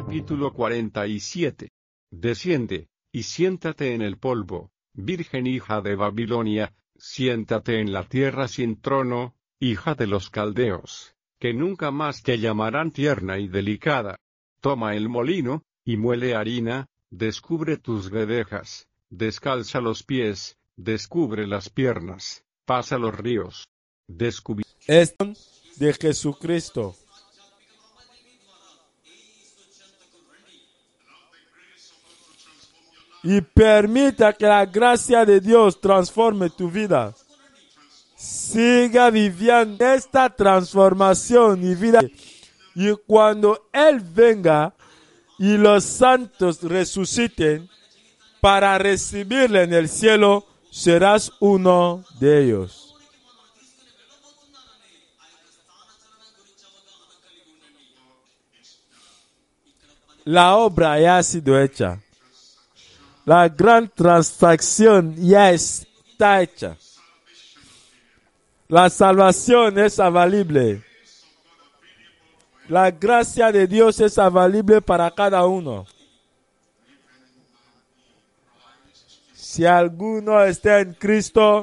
Capítulo 47. Desciende, y siéntate en el polvo, virgen hija de Babilonia, siéntate en la tierra sin trono, hija de los caldeos, que nunca más te llamarán tierna y delicada. Toma el molino, y muele harina, descubre tus guedejas, descalza los pies, descubre las piernas, pasa los ríos. Esto de Jesucristo. Y permita que la gracia de Dios transforme tu vida. Siga viviendo esta transformación y vida. Y cuando Él venga y los santos resuciten para recibirle en el cielo, serás uno de ellos. La obra ya ha sido hecha. La gran transacción ya está hecha. La salvación es avalible. La gracia de Dios es avalible para cada uno. Si alguno está en Cristo,